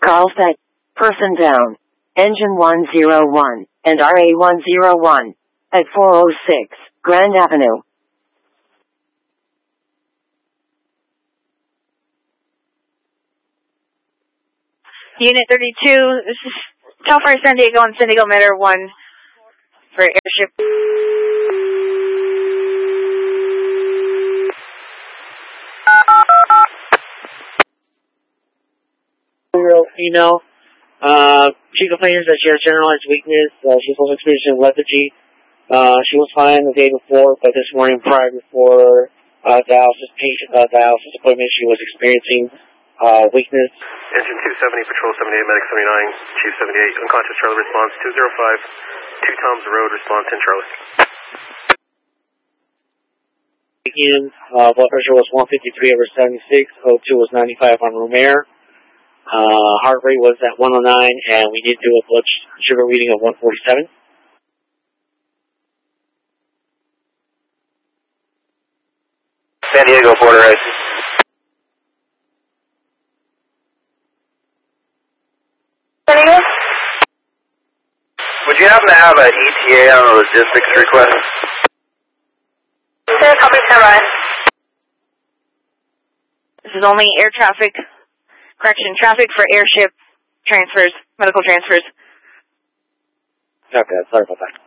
Carlsbad. Person down. Engine 101 and RA 101 at 406 Grand Avenue. Unit 32, this is California San Diego and San Diego Meter 1 for airship. Female. She complains that she has generalized weakness. She's also experiencing lethargy. She was fine the day before, but this morning prior before dialysis appointment, she was experiencing weakness. Engine 270, Patrol 78, Medic 79, Chief 78, unconscious Charlie response 205, 2 Toms Road, response 10 Charlie. Again, blood pressure was 153/76, O2 was 95 on room air. Heart rate was at 109, and we did do a blood sugar reading of 147. San Diego, border ice. San Diego? Would you happen to have an ETA on a logistics request? Sure, copy, stand by. This is only air traffic, traffic for airship transfers, medical transfers. Okay, sorry about that.